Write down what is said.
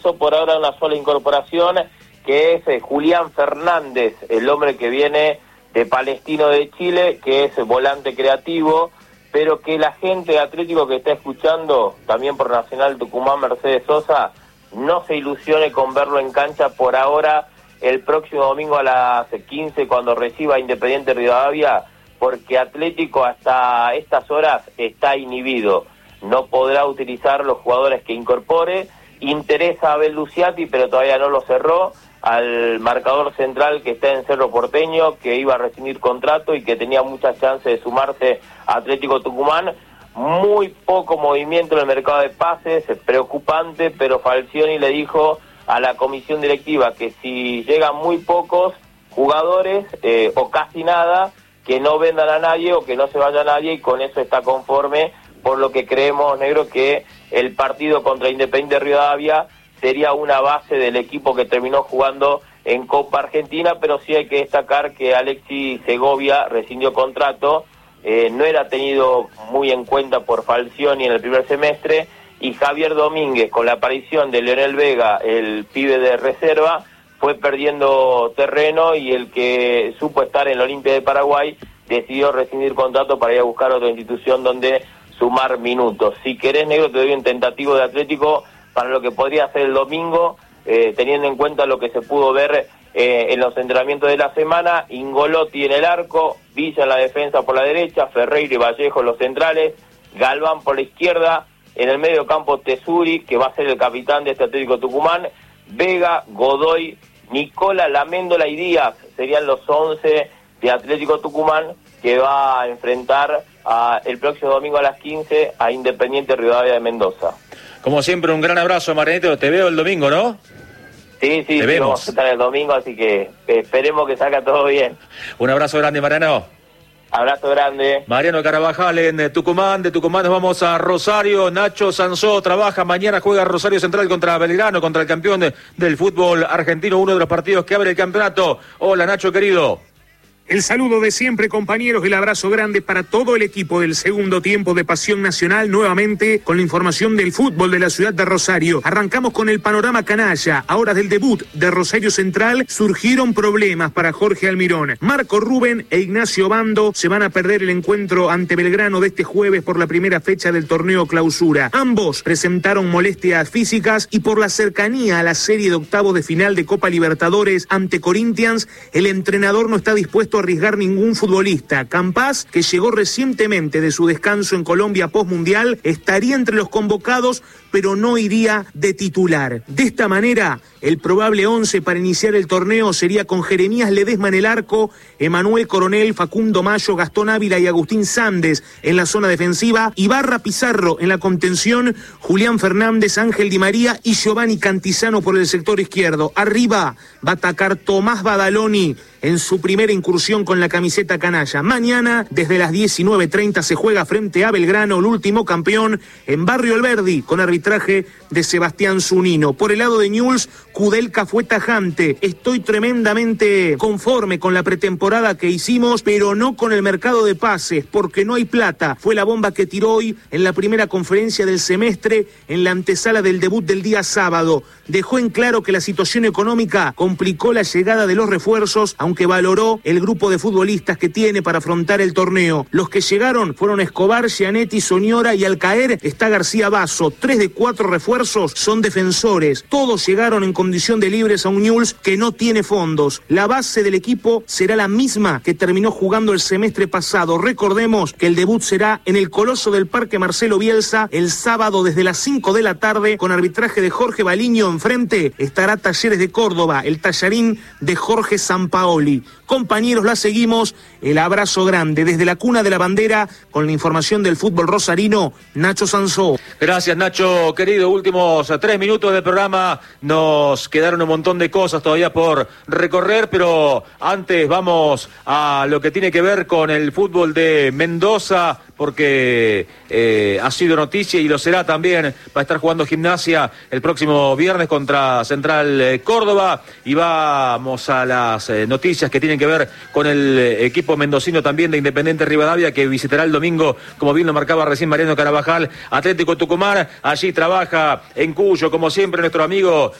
Por ahora una sola incorporación, que es Julián Fernández, el hombre que viene de Palestino de Chile, que es volante creativo, pero que la gente de Atlético que está escuchando, también por Nacional Tucumán, Mercedes Sosa, no se ilusione con verlo en cancha por ahora, el próximo domingo a las 15, cuando reciba Independiente Rivadavia, porque Atlético hasta estas horas está inhibido, no podrá utilizar los jugadores que incorpore. Interesa a Abel Luciati, pero todavía no lo cerró, al marcador central que está en Cerro Porteño, que iba a rescindir contrato y que tenía muchas chances de sumarse a Atlético Tucumán. Muy poco movimiento en el mercado de pases, preocupante, pero Falcioni le dijo a la comisión directiva que si llegan muy pocos jugadores o casi nada, que no vendan a nadie o que no se vaya a nadie, y con eso está conforme, por lo que creemos, Negro, que el partido contra Independiente Rivadavia sería una base del equipo que terminó jugando en Copa Argentina, pero sí hay que destacar que Alexis Segovia rescindió contrato, no era tenido muy en cuenta por Falcioni en el primer semestre, y Javier Domínguez, con la aparición de Leonel Vega, el pibe de reserva, fue perdiendo terreno, y el que supo estar en la Olimpia de Paraguay decidió rescindir contrato para ir a buscar otra institución donde sumar minutos. Si querés, Negro, te doy un tentativo de Atlético para lo que podría ser el domingo, teniendo en cuenta lo que se pudo ver en los entrenamientos de la semana. Ingolotti en el arco, Villa en la defensa por la derecha, Ferreira y Vallejo los centrales, Galván por la izquierda, en el medio campo Tesuri, que va a ser el capitán de este Atlético Tucumán, Vega, Godoy, Nicola, Laméndola y Díaz serían los 11 de Atlético Tucumán, que va a enfrentar el próximo domingo a las 15 a Independiente Rivadavia de Mendoza. Como siempre, un gran abrazo, Marianito. Te veo el domingo, ¿no? Sí, vamos a estar el domingo, así que esperemos que salga todo bien. Un abrazo grande, Mariano. Abrazo grande. Mariano Carabajal en Tucumán. De Tucumán nos vamos a Rosario. Nacho Sansó trabaja. Mañana juega Rosario Central contra Belgrano, contra el campeón del fútbol argentino, uno de los partidos que abre el campeonato. Hola, Nacho, querido. El saludo de siempre, compañeros, el abrazo grande para todo el equipo del segundo tiempo de Pasión Nacional, nuevamente con la información del fútbol de la ciudad de Rosario. Arrancamos con el panorama canalla. A horas del debut de Rosario Central surgieron problemas para Jorge Almirón. Marco Rubén e Ignacio Bando se van a perder el encuentro ante Belgrano de este jueves por la primera fecha del torneo clausura. Ambos presentaron molestias físicas, y por la cercanía a la serie de octavos de final de Copa Libertadores ante Corinthians, el entrenador no está dispuesto a arriesgar ningún futbolista. Campás, que llegó recientemente de su descanso en Colombia postmundial, estaría entre los convocados, pero no iría de titular. De esta manera, el probable 11 para iniciar el torneo sería con Jeremías Ledesma en el arco, Emanuel Coronel, Facundo Mayo, Gastón Ávila y Agustín Sandes en la zona defensiva, Ibarra Pizarro en la contención, Julián Fernández, Ángel Di María y Giovanni Cantizano por el sector izquierdo. Arriba va a atacar Tomás Badaloni en su primera incursión con la camiseta canalla. Mañana, desde las 19:30, se juega frente a Belgrano, el último campeón, en Barrio Alberdi, con arbitraje de Sebastián Zunino. Por el lado de Newell's, Kudelka fue tajante. Estoy tremendamente conforme con la pretemporada que hicimos, pero no con el mercado de pases, porque no hay plata. Fue la bomba que tiró hoy en la primera conferencia del semestre, en la antesala del debut del día sábado. Dejó en claro que la situación económica complicó la llegada de los refuerzos, aunque valoró el grupo de futbolistas que tiene para afrontar el torneo. Los que llegaron fueron Escobar, Gianetti, Soñora, y al caer está García Basso. 3 de 4 refuerzos son defensores. Todos llegaron en condición de libres a un Newell's que no tiene fondos. La base del equipo será la misma que terminó jugando el semestre pasado. Recordemos que el debut será en el Coloso del Parque Marcelo Bielsa el sábado desde las 5 de la tarde, con arbitraje de Jorge Baliño. Enfrente estará Talleres de Córdoba, el Tallarín de Jorge Sampaoli. Compañeros, la seguimos. El abrazo grande desde la cuna de la bandera, con la información del fútbol rosarino, Nacho Sansó. Gracias, Nacho, querido. Últimos 3 minutos del programa. Nos nos quedaron un montón de cosas todavía por recorrer, pero antes vamos a lo que tiene que ver con el fútbol de Mendoza, porque ha sido noticia y lo será también. Va a estar jugando Gimnasia el próximo viernes contra Central Córdoba, y vamos a las noticias que tienen que ver con el equipo mendocino también de Independiente Rivadavia, que visitará el domingo, como bien lo marcaba recién Mariano Carabajal, Atlético Tucumán. Allí trabaja en Cuyo, como siempre, nuestro amigo